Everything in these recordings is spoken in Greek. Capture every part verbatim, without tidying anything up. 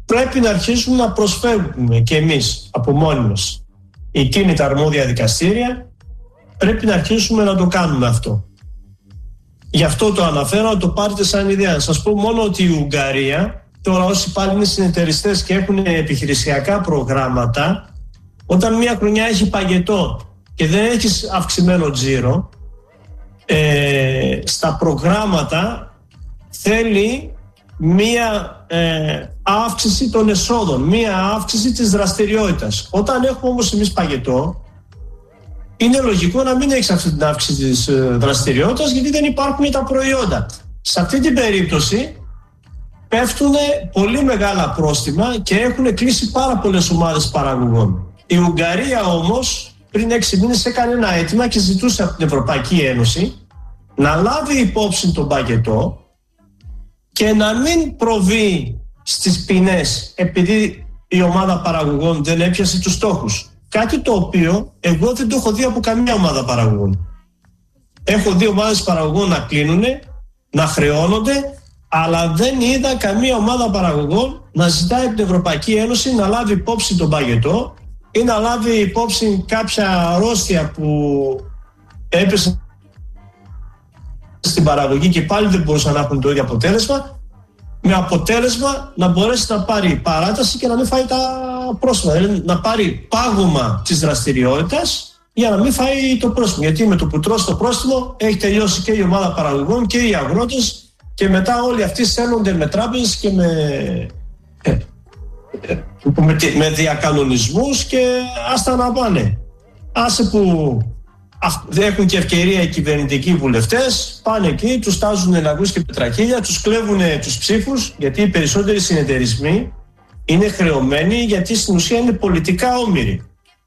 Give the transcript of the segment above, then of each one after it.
πρέπει να αρχίσουμε να προσφεύγουμε και εμείς από μόνοι μας. Εκείνη τα αρμόδια δικαστήρια πρέπει να αρχίσουμε να το κάνουμε αυτό. Γι' αυτό το αναφέρω, να το πάρετε σαν ιδέα. Να σας πω μόνο ότι η Ουγγαρία, τώρα όσοι πάλι είναι συνεταιριστές και έχουν επιχειρησιακά προγράμματα, όταν μια χρονιά έχει παγετό και δεν έχει αυξημένο τζίρο, ε, στα προγράμματα θέλει μία ε, αύξηση των εσόδων, μία αύξηση της δραστηριότητας. Όταν έχουμε όμως εμείς παγετό, είναι λογικό να μην έχεις αυτή την αύξηση της δραστηριότητας, γιατί δεν υπάρχουν τα προϊόντα. Σε αυτή την περίπτωση πέφτουν πολύ μεγάλα πρόστιμα και έχουν κλείσει πάρα πολλές ομάδες παραγωγών. Η Ουγγαρία όμως πριν έξι μήνες έκανε ένα αίτημα και ζητούσε από την Ευρωπαϊκή Ένωση να λάβει υπόψη τον παγετό και να μην προβεί στις ποινές επειδή η ομάδα παραγωγών δεν έπιασε τους στόχους. Κάτι το οποίο εγώ δεν το έχω δει από καμία ομάδα παραγωγών. Έχω δει ομάδες παραγωγών να κλείνουν, να χρεώνονται, αλλά δεν είδα καμία ομάδα παραγωγών να ζητάει από την Ευρωπαϊκή Ένωση να λάβει υπόψη τον παγετό ή να λάβει υπόψη κάποια αρρώστια που έπεσε στην παραγωγή και πάλι δεν μπορούσαν να έχουν το ίδιο αποτέλεσμα, με αποτέλεσμα να μπορέσει να πάρει παράταση και να μην φάει τα πρόστιμα. Δηλαδή να πάρει πάγωμα της δραστηριότητας για να μην φάει το πρόστιμο. Γιατί με το που τρώσει το πρόστιμο έχει τελειώσει και η ομάδα παραγωγών και οι αγρότες και μετά όλοι αυτοί σέρνονται με τράπεζες και με, με, με διακανονισμούς και άστα να πάνε. Άσε που έχουν και ευκαιρία οι κυβερνητικοί βουλευτές, πάνε εκεί, τους τάζουν λαγούς και πετραχίλια, τους κλέβουν τους ψήφους, γιατί οι περισσότεροι συνεταιρισμοί είναι χρεωμένοι, γιατί στην ουσία είναι πολιτικά όμοιροι.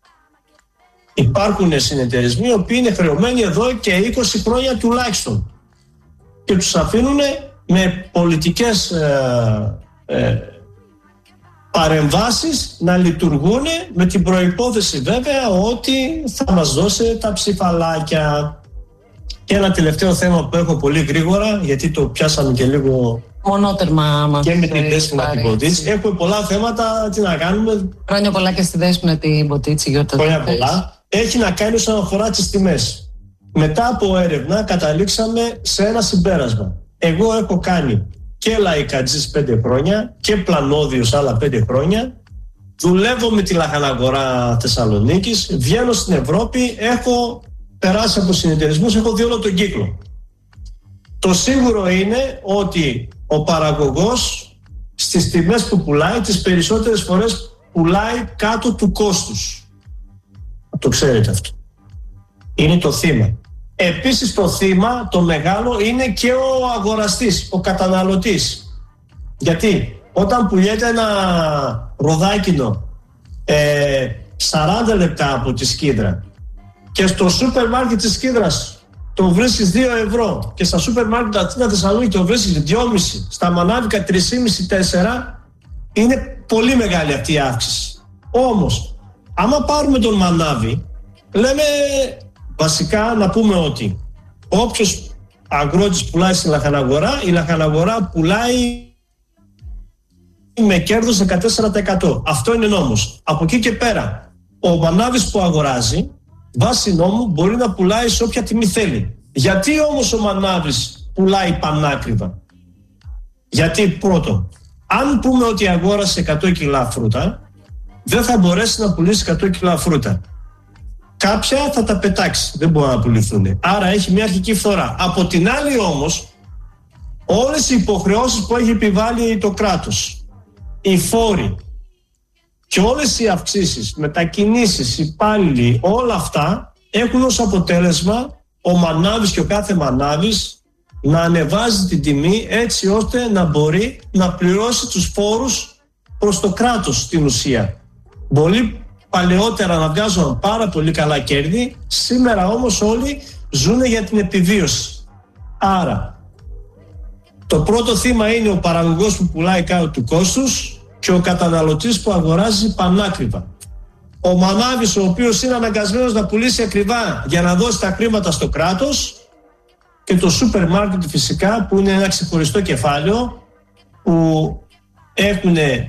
Υπάρχουν συνεταιρισμοί οι οποίοι είναι χρεωμένοι εδώ και είκοσι χρόνια τουλάχιστον και τους αφήνουν με πολιτικές ε, ε, παρεμβάσεις να λειτουργούν, με την προϋπόθεση βέβαια ότι θα μας δώσει τα ψηφαλάκια. Και ένα τελευταίο θέμα που έχω πολύ γρήγορα, γιατί το πιάσαμε και λίγο μονότερμα μας και με την Δέσποινα την Μποτίτση. Έχουμε πολλά θέματα, τι να κάνουμε. Χρόνια πολλά και στη Δέσποινα την Μποτίτση. Χρόνια πολλά. Έχει να κάνει όσον αφορά τις τιμές. Μετά από έρευνα καταλήξαμε σε ένα συμπέρασμα. Εγώ έχω κάνει και λαϊκατζής πέντε χρόνια και πλανόδιος άλλα πέντε χρόνια. Δουλεύω με τη λαχαναγορά Θεσσαλονίκης, βγαίνω στην Ευρώπη, έχω περάσει από συνεταιρισμούς, έχω δει όλο τον κύκλο. Το σίγουρο είναι ότι ο παραγωγός στις τιμές που πουλάει τις περισσότερες φορές πουλάει κάτω του κόστους. Το ξέρετε αυτό. Είναι το θύμα. Επίσης το θύμα, το μεγάλο, είναι και ο αγοραστής, ο καταναλωτής. Γιατί όταν πουλιέται ένα ροδάκινο ε, σαράντα λεπτά από τη Σκύδρα και στο σούπερ μάρκετ της Σκύδρας το βρίσκεις δύο ευρώ και στα σούπερ μάρκετ Αθήνα Θεσσαλονίκη το βρίσκεις δυόμισι, στα Μανάβικα τρία κόμμα πέντε τέσσερα, είναι πολύ μεγάλη αυτή η αύξηση. Όμως, άμα πάρουμε τον Μανάβη, λέμε βασικά να πούμε ότι όποιος αγρότης πουλάει στη λαχαναγορά, η λαχαναγορά πουλάει με κέρδος δεκατέσσερα τοις εκατό. Αυτό είναι νόμος. Από εκεί και πέρα, ο Μανάβης που αγοράζει, βάσει νόμου μπορεί να πουλάει σε όποια τιμή θέλει. Γιατί όμως ο Μανάβης πουλάει πανάκριβα? Γιατί πρώτον, αν πούμε ότι αγόρασε εκατό κιλά φρούτα, δεν θα μπορέσει να πουλήσει εκατό κιλά φρούτα. Κάποια θα τα πετάξει, δεν μπορούν να πουληθούν. Άρα έχει μια αρχική φθορά. Από την άλλη όμως, όλες οι υποχρεώσεις που έχει επιβάλει το κράτος, οι φόροι και όλες οι αυξήσεις, μετακινήσεις, υπάλληλοι, όλα αυτά έχουν ως αποτέλεσμα ο Μανάβης και ο κάθε Μανάβης να ανεβάζει την τιμή έτσι ώστε να μπορεί να πληρώσει τους φόρους προς το κράτος στην ουσία. Πολύ παλαιότερα να βγάζουν πάρα πολύ καλά κέρδη, σήμερα όμως όλοι ζουν για την επιβίωση. Άρα, το πρώτο θύμα είναι ο παραγωγός που πουλάει κάτω του κόστους και ο καταναλωτής που αγοράζει πανάκριβα. Ο Μανάβης, ο οποίος είναι αναγκασμένος να πουλήσει ακριβά για να δώσει τα χρήματα στο κράτος, και το σούπερ μάρκετ φυσικά που είναι ένα ξεχωριστό κεφάλαιο που έχουν